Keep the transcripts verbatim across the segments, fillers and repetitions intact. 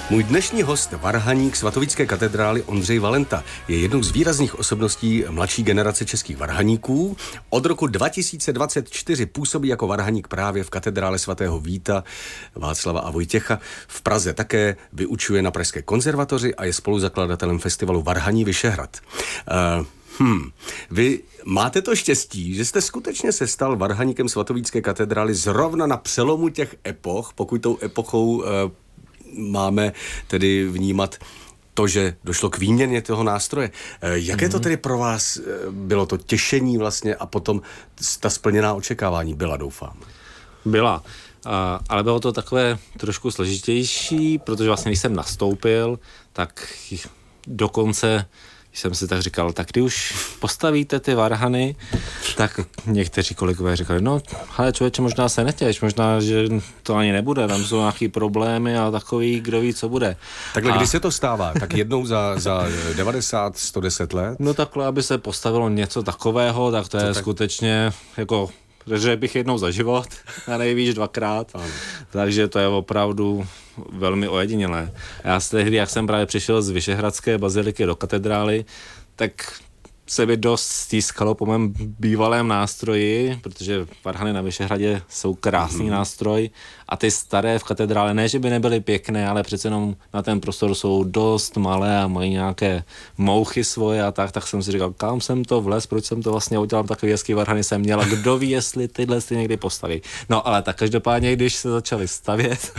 Můj dnešní host, varhaník svatovícké katedrály Ondřej Valenta, je jednou z výrazných osobností mladší generace českých varhaníků. Od roku dva tisíce dvacet čtyři působí jako varhaník právě v katedrále svatého Víta, Václava a Vojtěcha. V Praze také vyučuje na Pražské konzervatoři a je spoluzakladatelem festivalu Varhaní Vyšehrad. Uh, Hmm. Vy máte to štěstí, že jste skutečně se stal varhaníkem svatovícké katedrály zrovna na přelomu těch epoch, pokud tou epochou e, máme tedy vnímat to, že došlo k výměně toho nástroje. E, jaké mm-hmm. to tedy pro vás e, bylo to těšení vlastně a potom ta splněná očekávání byla, doufám? Byla, a, ale bylo to takové trošku složitější, protože vlastně když jsem nastoupil, tak dokonce jsem si tak říkal, tak když už postavíte ty varhany, tak někteří kolegové říkali, no, hele člověče, možná se netěš, možná, že to ani nebude, tam jsou nějaký problémy a takový, kdo ví, co bude. Takhle, a... kdy se to stává? Tak jednou za, za devadesát, sto deset let? No takhle, aby se postavilo něco takového, tak to je tak... skutečně jako... že bych jednou za život a nejvíc dvakrát, ano. Takže to je opravdu velmi ojedinělé. Já z tehdy, jak jsem právě přišel z Vyšehradské baziliky do katedrály, tak se mi dost stýskalo po mém bývalém nástroji, protože varhany na Vyšehradě jsou krásný mm. nástroj a ty staré v katedrále, ne, že by nebyly pěkné, ale přece jenom na ten prostor jsou dost malé a mají nějaké mouchy svoje a tak, tak jsem si říkal, kam jsem to vlez, proč jsem to vlastně udělal, takový hezký varhany jsem měl a kdo ví, jestli tyhle si někdy postaví. No ale tak každopádně, když se začali stavět,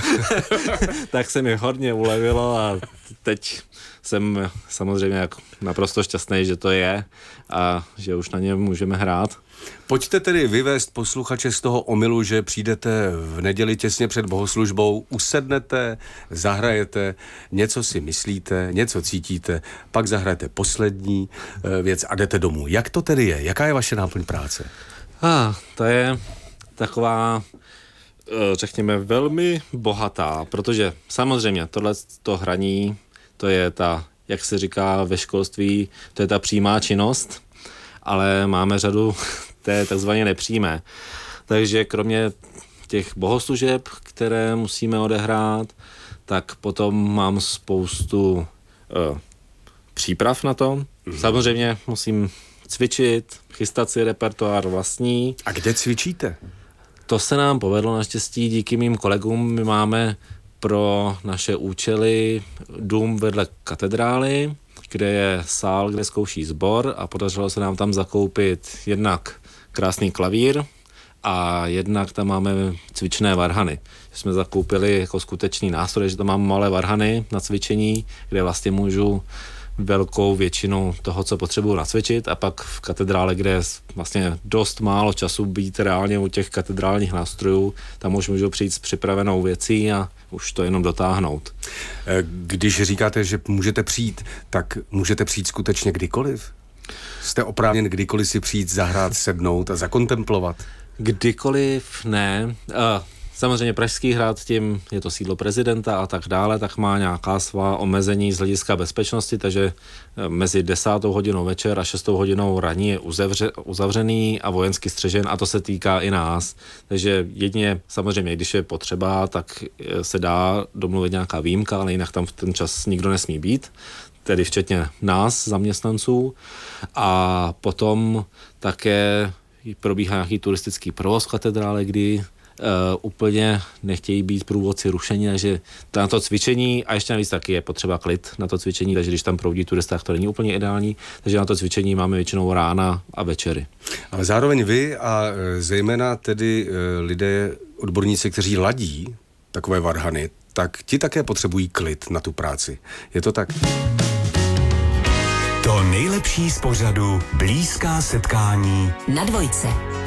tak se mi hodně ulevilo a teď jsem samozřejmě jako naprosto šťastný, že to je a že už na něm můžeme hrát. Pojďte tedy vyvést posluchače z toho omylu, že přijdete v neděli těsně před bohoslužbou, usednete, zahrajete, něco si myslíte, něco cítíte, pak zahrajete poslední věc a jdete domů. Jak to tedy je? Jaká je vaše náplň práce? Ah, to je taková, řekněme, velmi bohatá, protože samozřejmě tohle to hraní, to je ta, jak se říká ve školství, to je ta přímá činnost, ale máme řadu té takzvaně nepřímé. Takže kromě těch bohoslužeb, které musíme odehrát, tak potom mám spoustu uh, příprav na to. Mm. Samozřejmě musím cvičit, chystat si repertoár vlastní. A kde cvičíte? To se nám povedlo naštěstí díky mým kolegům. My máme pro naše účely dům vedle katedrály, kde je sál, kde zkouší sbor a podařilo se nám tam zakoupit jednak krásný klavír a jednak tam máme cvičné varhany. Jsme zakoupili jako skutečný nástroj, že tam mám malé varhany na cvičení, kde vlastně můžu velkou většinu toho, co potřebuji nacvičit a pak v katedrále, kde je vlastně dost málo času být reálně u těch katedrálních nástrojů, tam už můžu přijít s připravenou věcí a už to jenom dotáhnout. Když říkáte, že můžete přijít, tak můžete přijít skutečně kdykoliv? Jste oprávněn kdykoliv si přijít, zahrát, sednout a zakontemplovat? Kdykoliv ne. Uh, Samozřejmě Pražský hrad, tím je to sídlo prezidenta a tak dále, tak má nějaká svá omezení z hlediska bezpečnosti, takže mezi desátou hodinou večer a šestou hodinou raní je uzavře, uzavřený a vojensky střežen a to se týká i nás. Takže jedině samozřejmě, když je potřeba, tak se dá domluvit nějaká výjimka, ale jinak tam v ten čas nikdo nesmí být, tedy včetně nás, zaměstnanců. A potom také probíhá nějaký turistický provoz v katedrále, kdy Uh, úplně nechtějí být průvodci rušení, takže na to cvičení, a ještě navíc taky je potřeba klid na to cvičení, takže když tam proudí turista, to není úplně ideální, takže na to cvičení máme většinou rána a večery. Ale zároveň vy a zejména tedy lidé, odborníci, kteří ladí takové varhany, tak ti také potřebují klid na tu práci. Je to tak? To nejlepší z pořadu Blízká setkání na Dvojce.